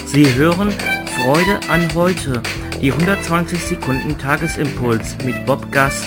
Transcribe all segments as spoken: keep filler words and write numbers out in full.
Sie hören Freude an heute, die hundertzwanzig Sekunden Tagesimpuls mit Bob Gass.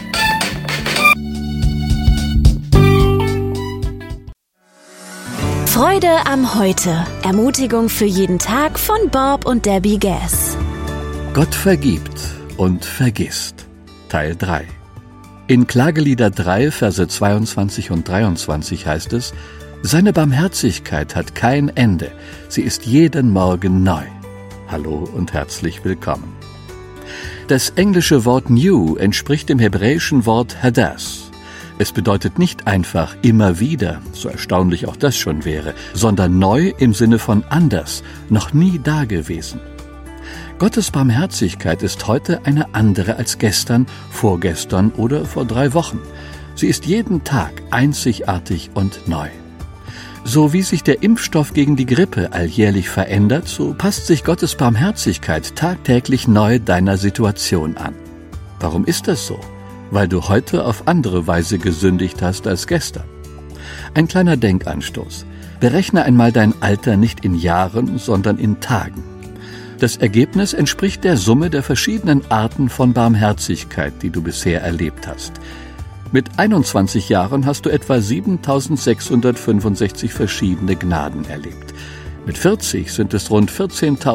Freude am Heute. Ermutigung für jeden Tag von Bob und Debbie Gass. Gott vergibt und vergisst. Teil drei. In Klagelieder drei, Verse zweiundzwanzig und dreiundzwanzig heißt es: Seine Barmherzigkeit hat kein Ende, sie ist jeden Morgen neu. Hallo und herzlich willkommen. Das englische Wort new entspricht dem hebräischen Wort hadass. Es bedeutet nicht einfach immer wieder, so erstaunlich auch das schon wäre, sondern neu im Sinne von anders, noch nie dagewesen. Gottes Barmherzigkeit ist heute eine andere als gestern, vorgestern oder vor drei Wochen. Sie ist jeden Tag einzigartig und neu. So wie sich der Impfstoff gegen die Grippe alljährlich verändert, so passt sich Gottes Barmherzigkeit tagtäglich neu deiner Situation an. Warum ist das so? Weil du heute auf andere Weise gesündigt hast als gestern. Ein kleiner Denkanstoß. Berechne einmal dein Alter nicht in Jahren, sondern in Tagen. Das Ergebnis entspricht der Summe der verschiedenen Arten von Barmherzigkeit, die du bisher erlebt hast. Mit einundzwanzig Jahren hast du etwa siebentausendsechshundertfünfundsechzig verschiedene Gnaden erlebt. Mit vierzig sind es rund vierzehntausend